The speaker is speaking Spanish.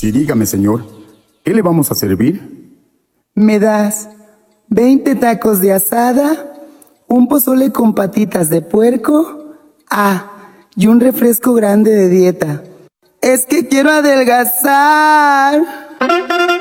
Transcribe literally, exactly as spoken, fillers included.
Sí, dígame, señor. ¿Qué le vamos a servir? Me das veinte tacos de asada, un pozole con patitas de puerco, ah, y un refresco grande de dieta. Es que quiero adelgazar.